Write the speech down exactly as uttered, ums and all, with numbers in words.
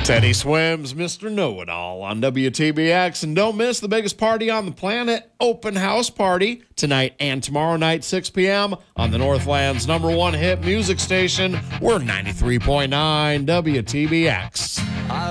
Teddy Swims, Mister Know-It-All on W T B X. And don't miss the biggest party on the planet, Open House Party, tonight and tomorrow night, six p.m. on the Northland's number one hit music station. We're ninety-three point nine W T B X.